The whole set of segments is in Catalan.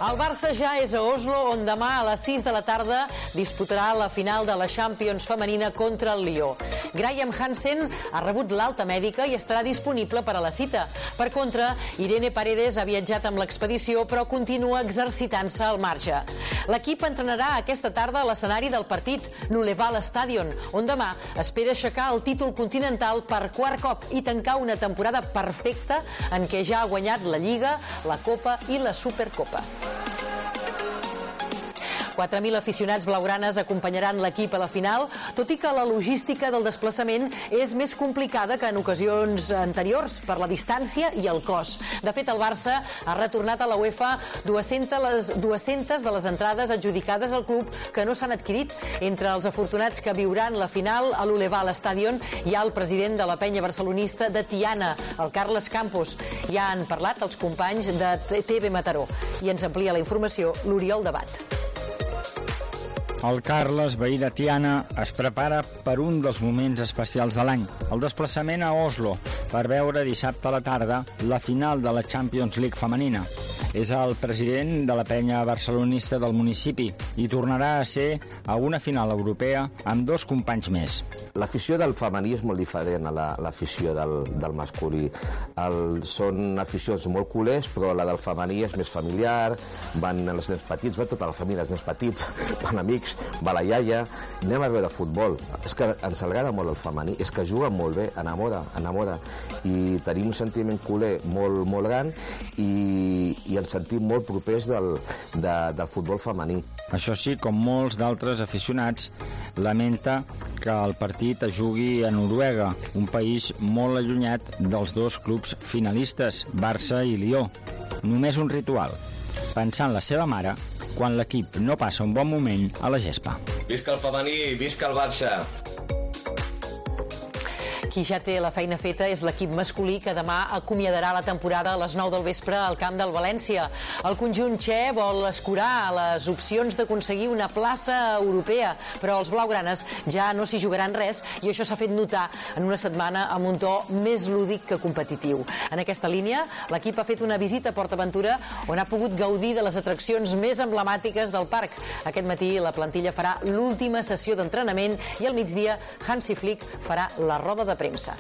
El Barça ja és a Oslo, on demà a les 6 de la tarda disputarà la final de la Champions femenina contra el Lió. Graham Hansen ha rebut l'alta mèdica i estarà disponible per a la cita. Per contra, Irene Paredes ha viatjat amb l'expedició però continua exercitant-se al marge. L'equip entrenarà aquesta tarda a l'escenari del partit, l'Uleval Stadion, on demà espera aixecar el títol continental per quart cop i tancar una temporada perfecta en què ja ha guanyat la Lliga, la Copa i la Supercopa. 4.000 aficionats blaugranes acompanyaran l'equip a la final, tot i que la logística del desplaçament és més complicada que en ocasions anteriors per la distància i el cost. De fet, el Barça ha retornat a la UEFA 200 de les entrades adjudicades al club que no s'han adquirit. Entre els afortunats que viuran la final a l'Uleval Stadion hi ha el president de la penya barcelonista de Tiana, el Carles Campos. Ja han parlat els companys de TV Mataró. I ens amplia la informació l'Oriol Debat. El Carles, veí de Tiana, es prepara per un dels moments especials de l'any, el desplaçament a Oslo, per veure dissabte a la tarda la final de la Champions League femenina. És el president de la penya barcelonista del municipi i tornarà a ser a una final europea amb dos companys més. L'afició del femení és molt diferent a l'afició del masculí. Són aficions molt culers, però la del femení és més familiar, van els nens petits, va tota la família, els nens petits, van amics, va la iaia, anem a veure futbol. És que ens agrada molt el femení, és que juga molt bé, enamora, i tenim un sentiment culer molt, molt gran i ens sentim molt propers del futbol femení. Això sí, com molts d'altres aficionats, lamenta que el partit es jugui a Noruega, un país molt allunyat dels dos clubs finalistes, Barça i Lió. Només un ritual, pensar en la seva mare quan l'equip no passa un bon moment a la gespa. Visca el femení, visca el Barça! Qui ja té la feina feta és l'equip masculí que demà acomiadarà la temporada a les 9 del vespre al camp del València. El conjunt txè vol escurar les opcions d'aconseguir una plaça europea, però els blaugranes ja no s'hi jugaran res i això s'ha fet notar en una setmana amb un to més lúdic que competitiu. En aquesta línia, l'equip ha fet una visita a Port Aventura on ha pogut gaudir de les atraccions més emblemàtiques del parc. Aquest matí la plantilla farà l'última sessió d'entrenament i al migdia Hansi Flick farà la roda de premsa.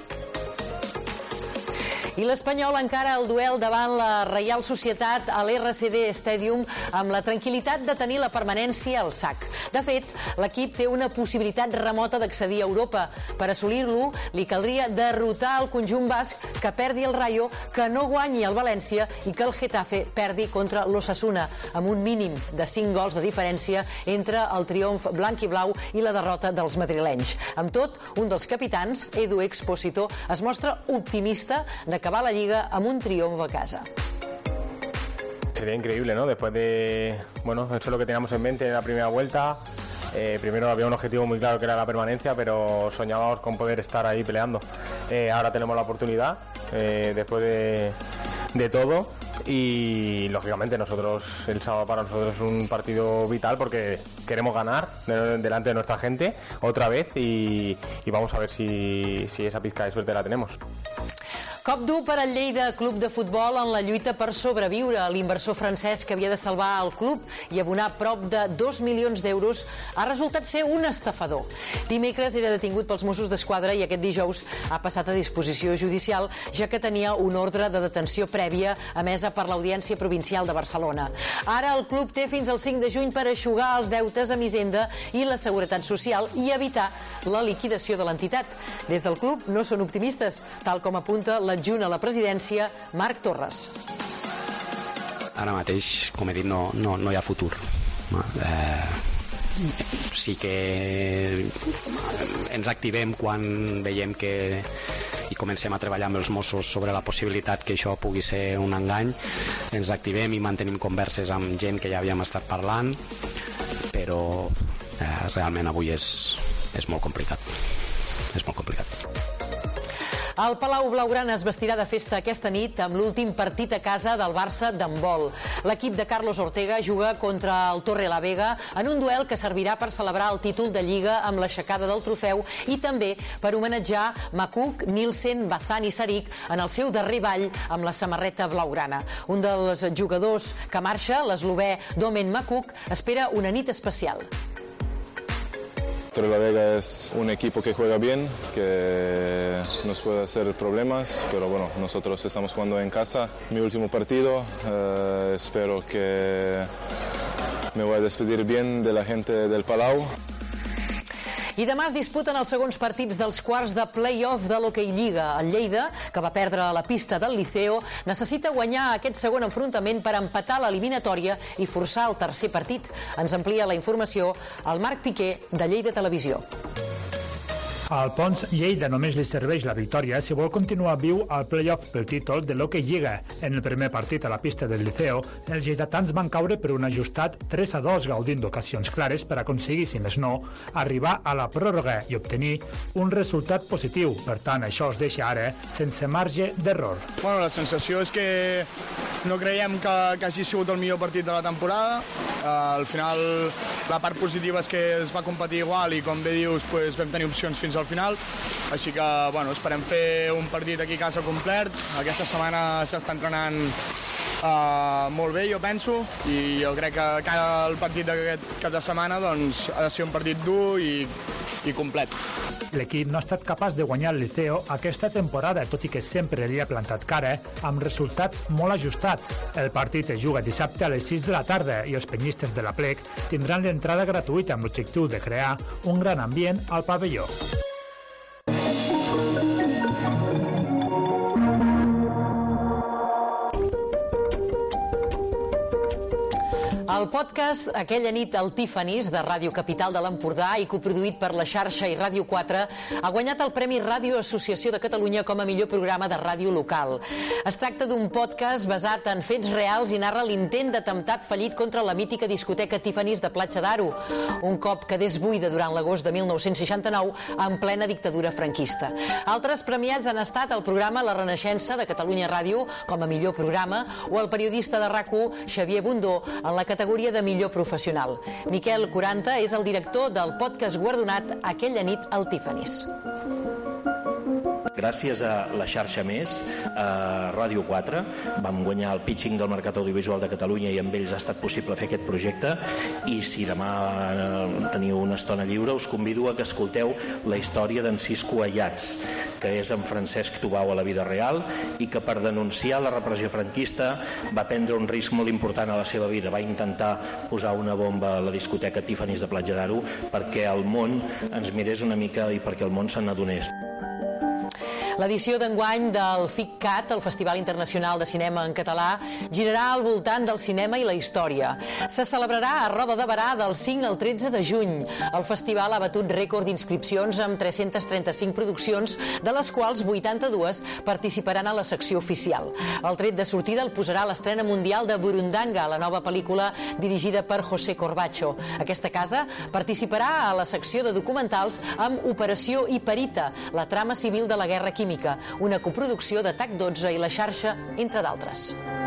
I l'Espanyol encara el duel davant la Reial Societat a l'RCD Stadium amb la tranquil·litat de tenir la permanència al sac. De fet, l'equip té una possibilitat remota d'accedir a Europa. Per assolir-lo, li caldria derrotar el conjunt basc, que perdi el Rayo, que no guanyi el València i que el Getafe perdi contra l'Osasuna, amb un mínim de 5 gols de diferència entre el triomf blanc i blau i la derrota dels madrilenys. Amb tot, un dels capitans, Edu Expósito, es mostra optimista d'acabar la Lliga amb un triomf a casa. Sería increíble, ¿no? Después de, eso es lo que teníamos en mente en la primera vuelta. Primero había un objetivo muy claro que era la permanencia, pero soñábamos con poder estar ahí peleando. Ahora tenemos la oportunidad, después de todo, y lógicamente el sábado para nosotros es un partido vital porque queremos ganar delante de nuestra gente otra vez y vamos a ver si esa pizca de suerte la tenemos. Cop dur per al Lleida Club de Futbol en la lluita per sobreviure. L'inversor francès que havia de salvar el club i abonar prop de 2 milions d'euros ha resultat ser un estafador. Dimecres era detingut pels Mossos d'Esquadra i aquest dijous ha passat a disposició judicial, ja que tenia un ordre de detenció prèvia emesa per l'Audiència Provincial de Barcelona. Ara el club té fins al 5 de juny per eixugar els deutes amb Hisenda i la Seguretat Social i evitar la liquidació de l'entitat. Des del club no són optimistes, tal com apunta l'adjunt a la presidència, Marc Torres. Ara mateix, com he dit, no hi ha futur. Sí que ens activem quan veiem que i comencem a treballar amb els Mossos sobre la possibilitat que això pugui ser un engany. Ens activem i mantenim converses amb gent que ja havíem estat parlant, però realment avui és molt complicat. És molt complicat. El Palau Blaugrana es vestirà de festa aquesta nit amb l'últim partit a casa del Barça d'handbol. L'equip de Carlos Ortega juga contra el Torrelavega en un duel que servirà per celebrar el títol de Lliga amb l'aixecada del trofeu i també per homenatjar Makuk, Nielsen, Bazan i Sarik en el seu darrer ball amb la samarreta blaugrana. Un dels jugadors que marxa, l'eslovè Domen Makuk, espera una nit especial. Torrelavega es un equipo que juega bien, que nos puede hacer problemas, pero bueno, nosotros estamos jugando en casa. Mi último partido, espero que me voy a despedir bien de la gente del Palau. I demà es disputen els segons partits dels quarts de play-off de l'Hockey Lliga. El Lleida, que va perdre la pista del Liceo, necessita guanyar aquest segon enfrontament per empatar l'eliminatòria i forçar el tercer partit. Ens amplia la informació el Marc Piqué, de Lleida Televisió. Al Pons, Lleida només li serveix la victòria si vol continuar viu al play-off pel títol de l'Hockey Lliga. En el primer partit a la pista del Liceo, els lleidatans van caure per un ajustat 3-2, gaudint d'ocasions clares per aconseguir, si més no, arribar a la pròrroga i obtenir un resultat positiu. Per tant, això es deixa ara sense marge d'error. Bueno, la sensació és que no creiem que hagi sigut el millor partit de la temporada. Al final, la part positiva és que es va competir igual i, com bé dius, vam tenir opcions fins al final, així que esperem fer un partit aquí a casa complet. Aquesta setmana s'està entrenant molt bé, jo penso, i jo crec que el partit d'aquest cap de setmana ha de ser un partit dur i complet. L'equip no ha estat capaç de guanyar el Liceo aquesta temporada, tot i que sempre li ha plantat cara amb resultats molt ajustats. El partit es juga dissabte a les 6 de la tarda i els penyistes de la Plec tindran l'entrada gratuïta amb l'objectiu de crear un gran ambient al pavelló. El podcast Aquella nit al Tiffany's de Ràdio Capital de l'Empordà i coproduït per la xarxa i Ràdio 4 ha guanyat el Premi Ràdio Associació de Catalunya com a millor programa de ràdio local. Es tracta d'un podcast basat en fets reals i narra l'intent d'atemptat fallit contra la mítica discoteca Tiffany's de Platja d'Aro, un cop quedés buida durant l'agost de 1969 en plena dictadura franquista. Altres premiats han estat el programa La Renaixença de Catalunya Ràdio com a millor programa o el periodista de RAC1 Xavier Bundó en la categoria de millor professional. Miquel Quaranta és el director del podcast guardonat Aquella nit al Tiffany's. Gràcies a la xarxa Més, a Ràdio 4, vam guanyar el pitching del Mercat Audiovisual de Catalunya i amb ells ha estat possible fer aquest projecte, i si demà teniu una estona lliure us convido a que escolteu la història d'en Cisco Ayats, que és en Francesc Tubau a la vida real i que per denunciar la repressió franquista va prendre un risc molt important a la seva vida. Va intentar posar una bomba a la discoteca Tiffany's de Platja d'Aro perquè el món ens mirés una mica i perquè el món se n'adonés. L'edició d'enguany del FICCAT, el Festival Internacional de Cinema en Català, girarà al voltant del cinema i la història. Se celebrarà a Roda de Berà del 5 al 13 de juny. El festival ha batut rècord d'inscripcions amb 335 produccions, de les quals 82 participaran a la secció oficial. El tret de sortida el posarà l'estrena mundial de Burundanga, la nova pel·lícula dirigida per José Corbacho. Aquesta casa participarà a la secció de documentals amb Operació Hiperita, la trama civil de la guerra química, una coproducció de TAC12 i la xarxa, entre d'altres.